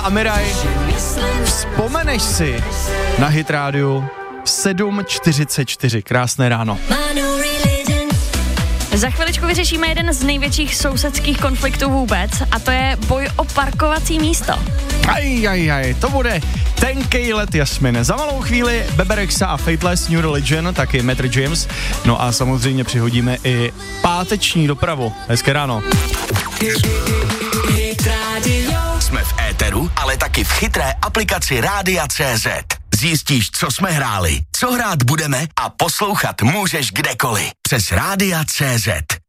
A Miraj, vzpomeneš si na Hit Radio 7:44. Krásné ráno. Za chviličku vyřešíme jeden z největších sousedských konfliktů vůbec a to je boj o parkovací místo. To bude tenkej let, Jasmin. Za malou chvíli Bebe Rexha a Fateless, New Religion, taky Metro James. No a samozřejmě přihodíme i páteční dopravu. Hezké ráno. Jsme v éteru, ale taky v chytré aplikaci Rádia.cz. Zjistíš, co jsme hráli, co hrát budeme a poslouchat můžeš kdekoliv. Přes Rádia.cz.